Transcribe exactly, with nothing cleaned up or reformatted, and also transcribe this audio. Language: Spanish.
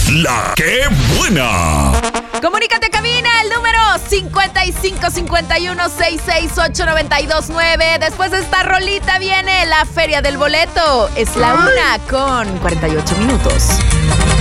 La que buena. Comunícate a cabina, el número cincuenta y cinco cincuenta y uno sesenta y seis ocho noventa y dos nueve. Después de esta rolita viene la Feria del Boleto. Es la una con cuarenta y ocho minutos.